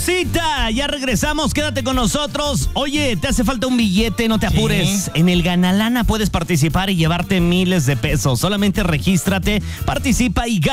pausita, ya regresamos, quédate con nosotros. Oye, te hace falta un billete, no te apures. En el Ganalana puedes participar y llevarte miles de pesos. Solamente regístrate, participa y gana.